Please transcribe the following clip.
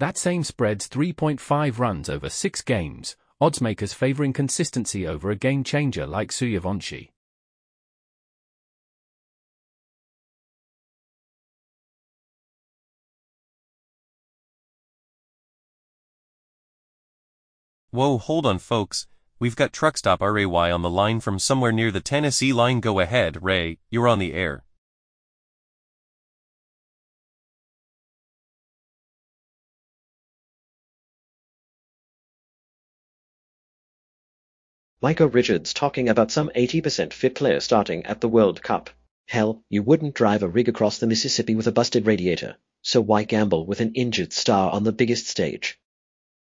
That same spread's 3.5 runs over 6 games, oddsmakers favoring consistency over a game-changer like Suyavonshi. Whoa, hold on folks, we've got Truckstop RAY on the line from somewhere near the Tennessee line. Go ahead, Ray, you're on the air. Micah Richards talking about some 80% fit player starting at the World Cup. Hell, you wouldn't drive a rig across the Mississippi with a busted radiator, so why gamble with an injured star on the biggest stage?